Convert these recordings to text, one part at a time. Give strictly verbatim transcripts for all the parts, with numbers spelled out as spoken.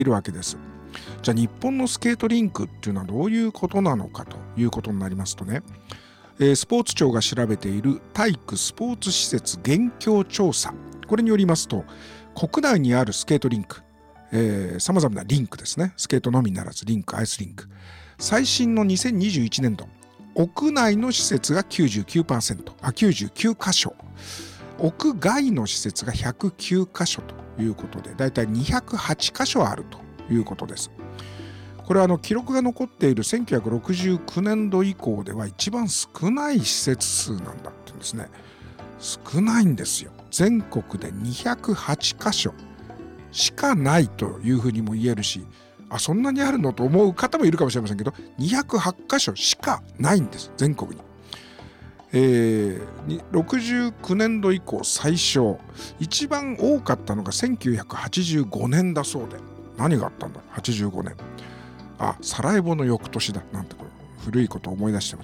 いるわけです。じゃあ日本のスケートリンクっていうのはどういうことなのかということになりますとね、えースポーツ庁が調べている体育スポーツ施設現況調査、これによりますと、国内にあるスケートリンク、さまざまなリンクですね、スケートのみならずリンク、アイスリンク、最新のにせんにじゅういちねんど、屋内の施設が きゅうじゅうきゅうパーセント、あきゅうじゅうきゅうかしょ、屋外の施設がひゃくきゅうかしょということで、だいたいにひゃくはちかしょあるということです。これはあの記録が残っているせんきゅうひゃくろくじゅうきゅうねんど以降では一番少ない施設数なんだって言うんですね。少ないんですよ。全国でにひゃくはちかしょしかないというふうにも言えるし、あ、そんなにあるのと思う方もいるかもしれませんけど、にひゃくはちかしょしかないんです、全国に。えー、ろくじゅうきゅうねんど以降最小、一番多かったのがせんきゅうひゃくはちじゅうごねんだそうで、何があったんだはちじゅうごねん、あ、サラエボの翌年だなんて、これ古いことを思い出してます、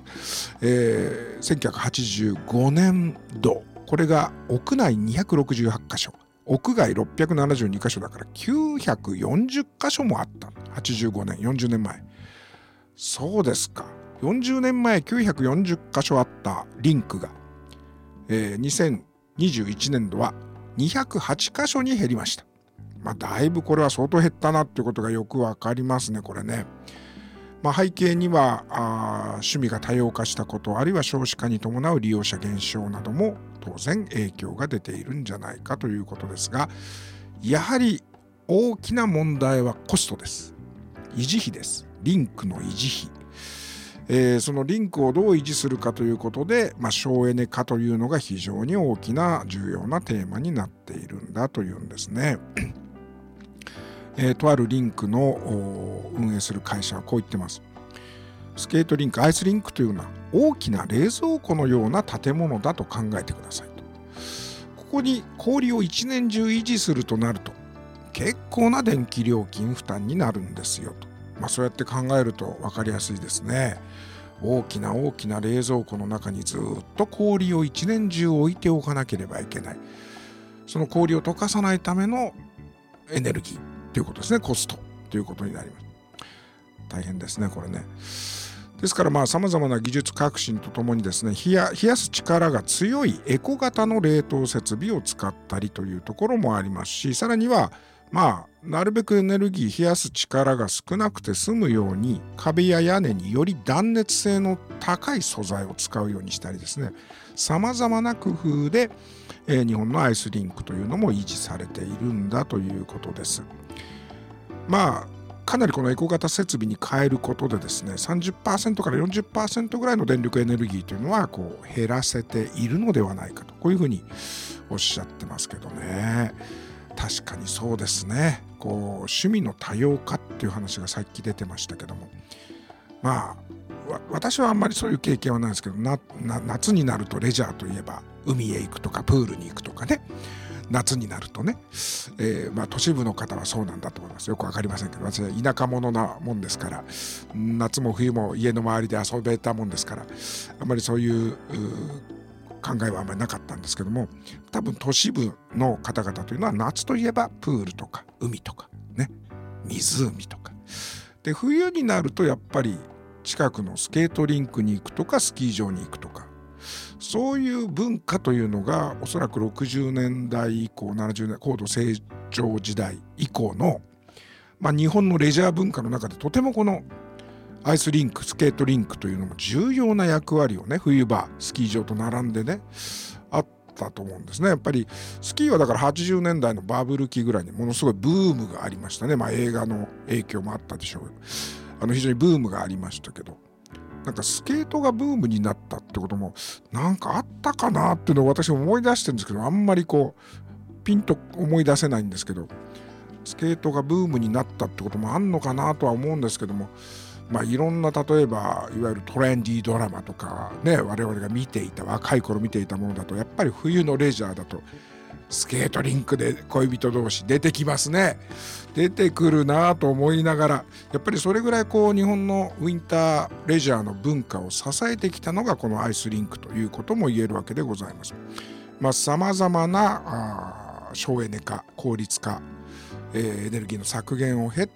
えー、せんきゅうひゃくはちじゅうごねんど、これが屋内にひゃくろくじゅうはちかしょ、屋外ろっぴゃくななじゅうにかしょだからきゅうひゃくよんじゅっかしょもあった。はちじゅうごねん、よんじゅうねんまえ。そうですか。よんじゅうねんまえきゅうひゃくよんじゅっかしょあったリンクが、えー、にせんにじゅういちねんどはにひゃくはちかしょに減りました。まあ、だいぶこれは相当減ったなっていうことがよくわかりますね、これね。まあ、背景にはあ趣味が多様化したこと、あるいは少子化に伴う利用者減少なども当然影響が出ているんじゃないかということですが、やはり大きな問題はコストです。維持費です。リンクの維持費、えー、そのリンクをどう維持するかということで、まあ、省エネ化というのが非常に大きな重要なテーマになっているんだというんですね。えー、とあるリンクの運営する会社はこう言ってます。スケートリンク、アイスリンクというのは大きな冷蔵庫のような建物だと考えてくださいと。ここに氷を一年中維持するとなると結構な電気料金負担になるんですよと。まあ、そうやって考えると分かりやすいですね。大きな大きな冷蔵庫の中にずっと氷を一年中置いておかなければいけない。その氷を溶かさないためのエネルギーということですね。コストということになります。大変ですね、これね。ですからまあ様々な技術革新とともにですね、冷や、冷やす力が強いエコ型の冷凍設備を使ったりというところもありますし、さらにはまあなるべくエネルギー、冷やす力が少なくて済むように壁や屋根により断熱性の高い素材を使うようにしたりですね、様々な工夫で、えー、日本のアイスリンクというのも維持されているんだということです。まあかなりこのエコ型設備に変えることでですね、さんじゅっパーセントからよんじゅっパーセントぐらいの電力エネルギーというのはこう減らせているのではないかと、こういうふうにおっしゃってますけどね。確かにそうですね。こう趣味の多様化っていう話がさっき出てましたけども、まあ私はあんまりそういう経験はないですけど、なな夏になるとレジャーといえば海へ行くとかプールに行くとかね、夏になるとね、えー、まあ都市部の方はそうなんだと思います。よくわかりませんけど、私は田舎者なもんですから、夏も冬も家の周りで遊べたもんですから、あんまりそういう、考えはあんまりなかったんですけども、多分都市部の方々というのは夏といえばプールとか海とかね、湖とかで、冬になるとやっぱり近くのスケートリンクに行くとかスキー場に行くとか、そういう文化というのがおそらくろくじゅうねんだい以降、ななじゅうねん、高度成長時代以降の、まあ、日本のレジャー文化の中でとてもこのアイスリンク、スケートリンクというのも重要な役割をね、冬場スキー場と並んでねあったと思うんですね。やっぱりスキーはだからはちじゅうねんだいのバブル期ぐらいにものすごいブームがありましたね。まあ映画の影響もあったでしょう。あの非常にブームがありましたけど、なんかスケートがブームになったってこともなんかあったかなっていうのを私思い出してるんですけど、あんまりこうピンと思い出せないんですけど、スケートがブームになったってこともあんのかなとは思うんですけども、まあいろんな、例えばいわゆるトレンディードラマとかね、我々が見ていた、若い頃見ていたものだと、やっぱり冬のレジャーだとスケートリンクで恋人同士出てきますね。出てくるなと思いながら、やっぱりそれぐらいこう日本のウィンターレジャーの文化を支えてきたのがこのアイスリンクということも言えるわけでございます。まあ様々な省エネ化、効率化、 えーエネルギーの削減を経て